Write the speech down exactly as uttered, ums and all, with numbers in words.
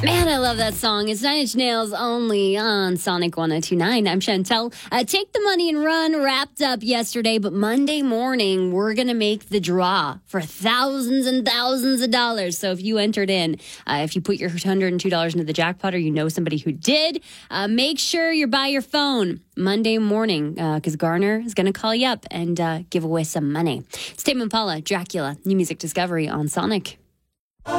Man, I love that song. It's Nine Inch Nails only on Sonic one oh two point nine. I'm Chantel. Uh, Take the Money and Run wrapped up yesterday, but Monday morning, we're going to make the draw for thousands and thousands of dollars. So if you entered in, uh, if you put your one hundred two dollars into the jackpot or you know somebody who did, uh, make sure you're by your phone Monday morning because uh, Garner is going to call you up and uh, give away some money. It's Tame Impala, Dracula, new music discovery on Sonic.